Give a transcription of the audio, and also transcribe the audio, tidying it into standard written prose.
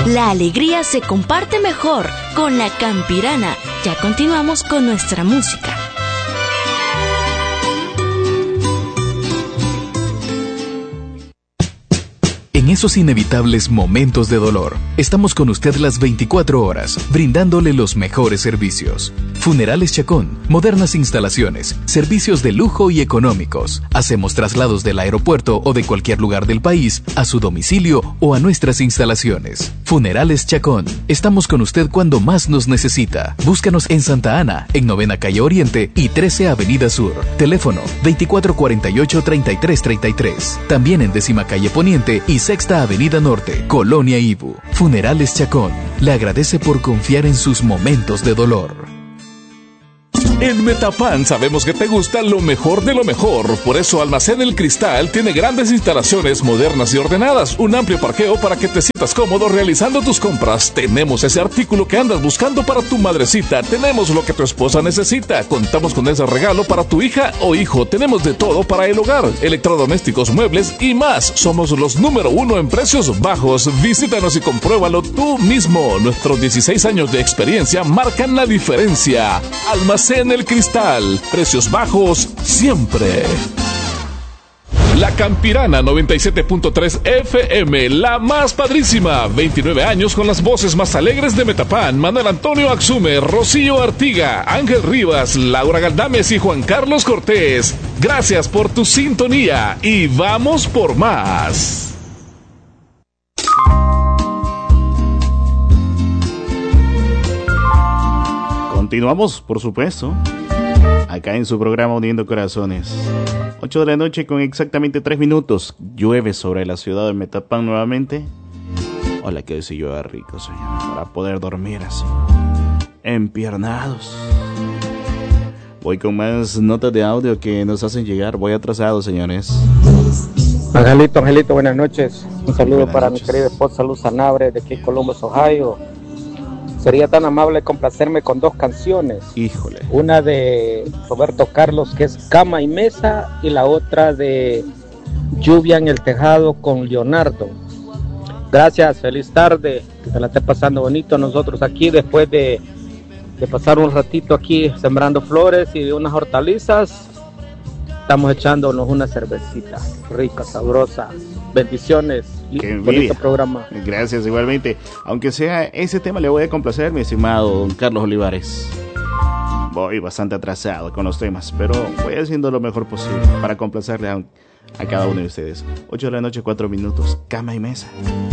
La alegría se comparte mejor con la Campirana. Ya continuamos con nuestra música. En esos inevitables momentos de dolor, estamos con usted las 24 horas, brindándole los mejores servicios. Funerales Chacón, modernas instalaciones, servicios de lujo y económicos. Hacemos traslados del aeropuerto o de cualquier lugar del país a su domicilio o a nuestras instalaciones. Funerales Chacón, estamos con usted cuando más nos necesita. Búscanos en Santa Ana, en 9ª Calle Oriente y 13 Avenida Sur. Teléfono 2448-3333. También en 10ª Calle Poniente y 6ª Avenida Norte, Colonia Ibu. Funerales Chacón le agradece por confiar en sus momentos de dolor. En Metapan sabemos que te gusta lo mejor de lo mejor. Por eso Almacén El Cristal tiene grandes instalaciones modernas y ordenadas. Un amplio parqueo para que te sientas cómodo realizando tus compras. Tenemos ese artículo que andas buscando para tu madrecita. Tenemos lo que tu esposa necesita. Contamos con ese regalo para tu hija o hijo. Tenemos de todo para el hogar. Electrodomésticos, muebles y más. Somos los número 1 en precios bajos. Visítanos y compruébalo tú mismo. Nuestros 16 años de experiencia marcan la diferencia. Almacén El Cristal, precios bajos siempre. La Campirana 97.3 FM, la más padrísima. 29 años con las voces más alegres de Metapan. Manuel Antonio Axume, Rocío Artiga, Ángel Rivas, Laura Galdames y Juan Carlos Cortés. Gracias por tu sintonía y vamos por más. Continuamos, por supuesto, acá en su programa Uniendo Corazones. 8 de la noche con exactamente 3 minutos. Llueve sobre la ciudad de Metapan nuevamente. Hola, que si llueva rico, señor, para poder dormir así, empiernados. Voy con más notas de audio que nos hacen llegar. Voy atrasado, señores. Angelito, buenas noches. Un saludo para mi querida esposa Luz Sanabre de aquí en Columbus, Ohio. Sería tan amable complacerme con 2 canciones. Híjole. Una de Roberto Carlos, que es Cama y Mesa, y la otra de Lluvia en el Tejado con Leonardo. Gracias, feliz tarde, que se la esté pasando bonito. Nosotros aquí, después de pasar un ratito aquí sembrando flores y de unas hortalizas, estamos echándonos una cervecita rica, sabrosa. Bendiciones. Qué bonito programa. Gracias, igualmente. Aunque sea ese tema, le voy a complacer, mi estimado don Carlos Olivares. Voy bastante atrasado con los temas, pero voy haciendo lo mejor posible para complacerle a cada uno de ustedes. 8 de la noche, 4 minutos. Cama y Mesa.